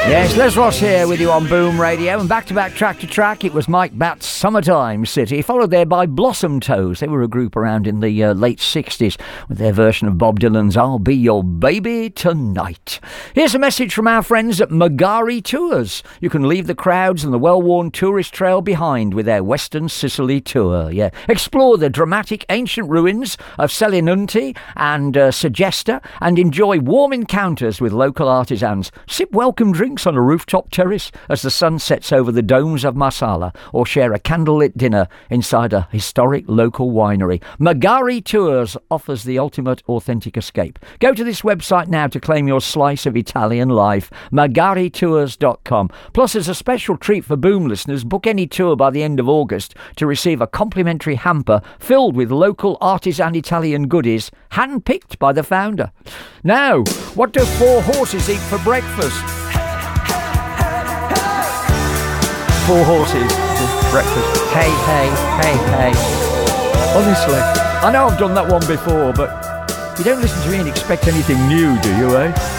Yes, Les Ross here with you on Boom Radio, and back-to-back track-to-track, it was Mike Batt's Summertime City, followed there by Blossom Toes. They were a group around in the late 60s with their version of Bob Dylan's I'll Be Your Baby Tonight. Here's a message from our friends at Magari Tours. You can leave the crowds and the well-worn tourist trail behind with their Western Sicily tour. Yeah, explore the dramatic ancient ruins of Selinunte and Segesta, and enjoy warm encounters with local artisans. Sip welcome drinks on a rooftop terrace as the sun sets over the domes of Marsala, or share a candlelit dinner inside a historic local winery. Magari Tours offers the ultimate authentic escape. Go to this website now to claim your slice of Italian life, magaritours.com. Plus, as a special treat for Boom listeners, book any tour by the end of August to receive a complimentary hamper filled with local artisan Italian goodies, hand-picked by the founder. Now, what do 4 horses eat for breakfast? 4 horses for breakfast. Hey, hey, hey, hey. Honestly, I know I've done that one before, but you don't listen to me and expect anything new, do you, eh?